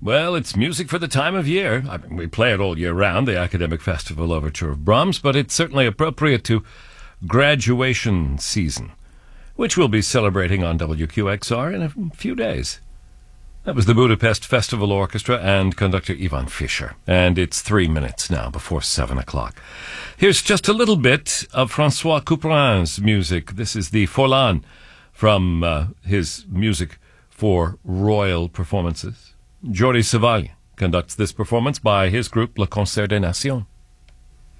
Well, it's music for the time of year. I mean, we play it all year round, the Academic Festival Overture of Brahms, but it's certainly appropriate to graduation season, which we'll be celebrating on WQXR in a few days. That was the Budapest Festival Orchestra and conductor Ivan Fischer. And it's 3 minutes now before 7 o'clock. Here's just a little bit of François Couperin's music. This is the Forlan from his music for royal performances. Jordi Savall conducts this performance by his group Le Concert des Nations.